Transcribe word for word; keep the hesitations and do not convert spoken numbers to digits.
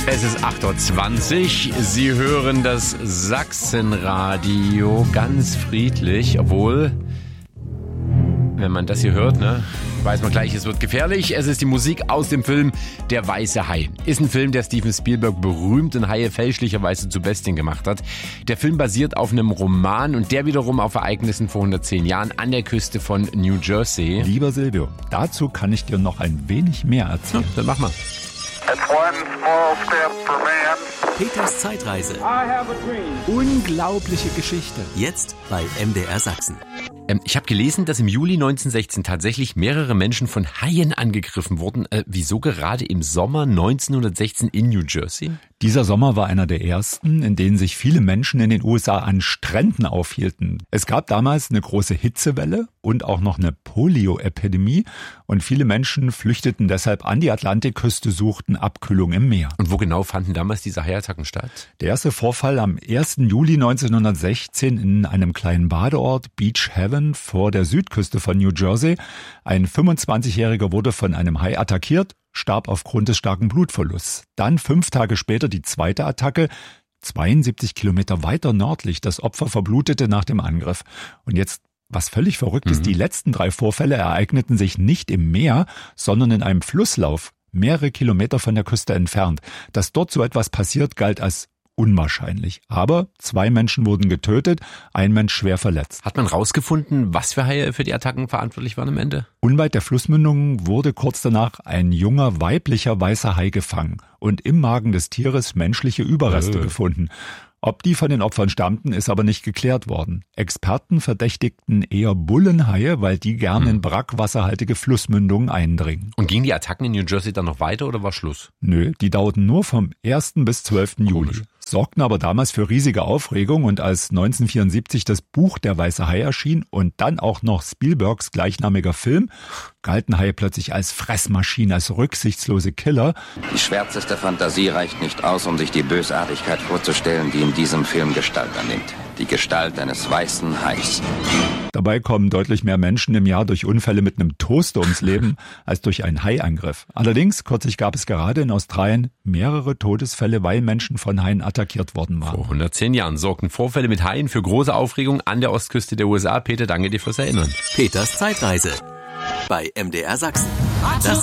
Es ist acht Uhr zwanzig. Sie hören das Sachsenradio ganz friedlich, obwohl, wenn man das hier hört, ne, weiß man gleich, es wird gefährlich. Es ist die Musik aus dem Film Der weiße Hai. Ist ein Film, der Steven Spielberg berühmten Haie fälschlicherweise zu Bestien gemacht hat. Der Film basiert auf einem Roman und der wiederum auf Ereignissen vor hundertzehn Jahren an der Küste von New Jersey. Lieber Silvio, dazu kann ich dir noch ein wenig mehr erzählen. Ja, dann mach mal. Peters Zeitreise. Unglaubliche Geschichte. Jetzt bei M D R Sachsen. Ähm, ich habe gelesen, dass im Juli neunzehnhundertsechzehn tatsächlich mehrere Menschen von Haien angegriffen wurden. Äh, wieso gerade im Sommer neunzehnhundertsechzehn in New Jersey? Dieser Sommer war einer der ersten, in denen sich viele Menschen in den U S A an Stränden aufhielten. Es gab damals eine große Hitzewelle und auch noch eine Polio-Epidemie und viele Menschen flüchteten deshalb an die Atlantikküste, suchten Abkühlung im Meer. Und wo genau fanden damals diese Haiattacken statt? Der erste Vorfall am ersten Juli neunzehnhundertsechzehn in einem kleinen Badeort, Beach Haven, vor der Südküste von New Jersey. Ein fünfundzwanzigjähriger wurde von einem Hai attackiert, starb aufgrund des starken Blutverlusts. Dann fünf Tage später die zweite Attacke, zweiundsiebzig Kilometer weiter nördlich. Das Opfer verblutete nach dem Angriff. Und jetzt, was völlig verrückt mhm. ist, die letzten drei Vorfälle ereigneten sich nicht im Meer, sondern in einem Flusslauf, mehrere Kilometer von der Küste entfernt. Dass dort so etwas passiert, galt als unwahrscheinlich. Aber zwei Menschen wurden getötet, ein Mensch schwer verletzt. Hat man rausgefunden, was für Haie für die Attacken verantwortlich waren am Ende? Unweit der Flussmündung wurde kurz danach ein junger weiblicher weißer Hai gefangen und im Magen des Tieres menschliche Überreste äh. gefunden. Ob die von den Opfern stammten, ist aber nicht geklärt worden. Experten verdächtigten eher Bullenhaie, weil die gern in brackwasserhaltige Flussmündungen eindringen. Und gingen die Attacken in New Jersey dann noch weiter oder war Schluss? Nö, die dauerten nur vom ersten bis zwölften Juli. Sorgten aber damals für riesige Aufregung und als neunzehnhundertvierundsiebzig das Buch Der weiße Hai erschien und dann auch noch Spielbergs gleichnamiger Film, galten Haie plötzlich als Fressmaschinen, als rücksichtslose Killer. Die schwärzeste Fantasie reicht nicht aus, um sich die Bösartigkeit vorzustellen, die in diesem Film Gestalt annimmt. Die Gestalt eines weißen Hais. Dabei kommen deutlich mehr Menschen im Jahr durch Unfälle mit einem Toaster ums Leben als durch einen Haiangriff. Allerdings, kürzlich gab es gerade in Australien mehrere Todesfälle, weil Menschen von Haien attackiert worden waren. Vor hundertzehn Jahren sorgten Vorfälle mit Haien für große Aufregung an der Ostküste der U S A. Peter, danke dir fürs Erinnern. Peters Zeitreise bei M D R Sachsen. Das